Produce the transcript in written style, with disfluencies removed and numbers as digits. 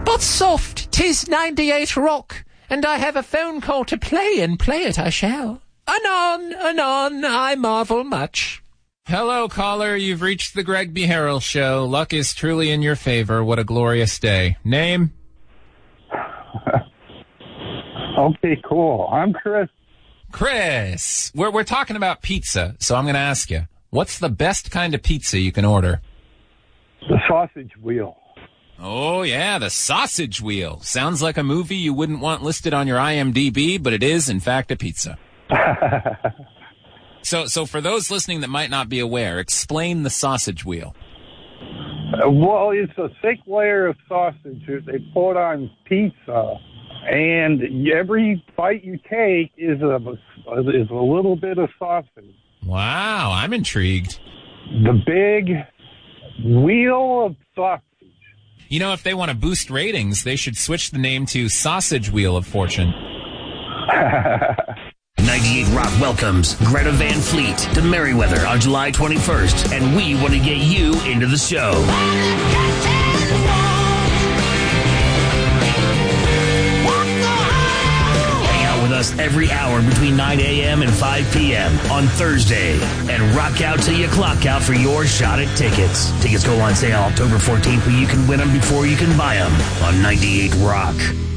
But soft, 'tis 98 Rock, and I have a phone call to play, and play it I shall. Anon, I marvel much. Hello, caller. You've reached the Greg B. Harrell Show. Luck is truly in your favor. What a glorious day. Name? Okay, cool. I'm Chris. Chris. We're talking about pizza, so I'm going to ask you, what's the best kind of pizza you can order? The sausage wheel. Oh, yeah, the sausage wheel. Sounds like a movie you wouldn't want listed on your IMDb, but it is, in fact, a pizza. So for those listening that might not be aware, explain the sausage wheel. Well, it's a thick layer of sausage that they put on pizza, and every bite you take is a little bit of sausage. Wow, I'm intrigued. The big wheel of sausage. You know, if they want to boost ratings, they should switch the name to Sausage Wheel of Fortune. 98 Rock welcomes Greta Van Fleet to Merriweather on July 21st, and we want to get you into the show. Hang out with us every hour between 9 a.m. and 5 p.m. on Thursday, and rock out till you clock out for your shot at tickets. Tickets go on sale October 14th, but you can win them before you can buy them on 98 Rock.